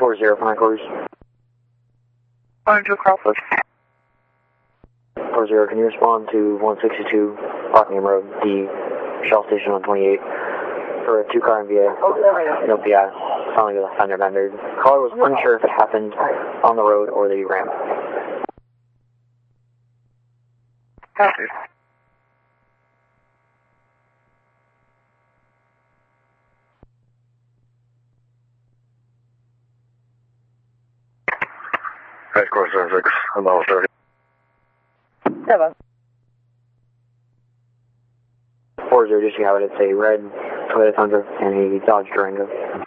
40, fine course. On to Crawford. 40, can you respond to 162 Rockingham Road, the Shell station on 28, for a 2-car MVA? No PI, finally with a fender bender. Caller was unsure if it happened on the road or the ramp. Copy. Race course 76, about 30. 7. 40, just you have it, it's a red Toyota Tundra and a Dodge Durango.